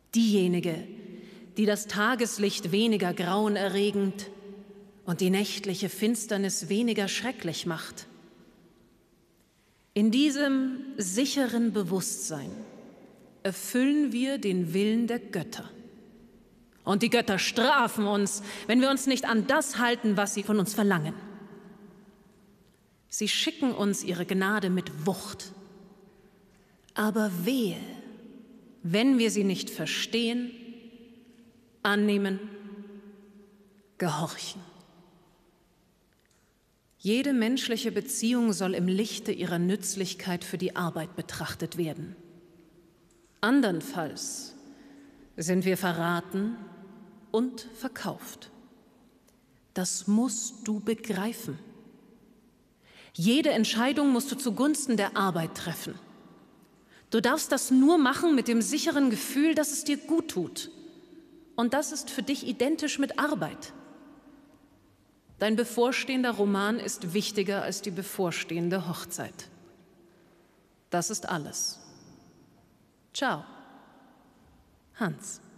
Diejenige, die das Tageslicht weniger grauenerregend und die nächtliche Finsternis weniger schrecklich macht. In diesem sicheren Bewusstsein erfüllen wir den Willen der Götter. Und die Götter strafen uns, wenn wir uns nicht an das halten, was sie von uns verlangen. Sie schicken uns ihre Gnade mit Wucht. Aber wehe, wenn wir sie nicht verstehen, annehmen, gehorchen. Jede menschliche Beziehung soll im Lichte ihrer Nützlichkeit für die Arbeit betrachtet werden. Andernfalls sind wir verraten und verkauft. Das musst du begreifen. Jede Entscheidung musst du zugunsten der Arbeit treffen. Du darfst das nur machen mit dem sicheren Gefühl, dass es dir gut tut. Und das ist für dich identisch mit Arbeit. Dein bevorstehender Roman ist wichtiger als die bevorstehende Hochzeit. Das ist alles. Ciao, Hans.